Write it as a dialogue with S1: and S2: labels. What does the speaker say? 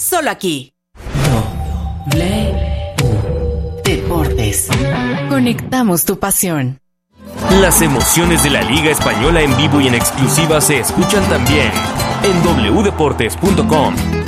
S1: solo aquí.
S2: Deportes.
S1: Conectamos tu pasión.
S3: Las emociones de la Liga Española en vivo y en exclusiva se escuchan también en wdeportes.com.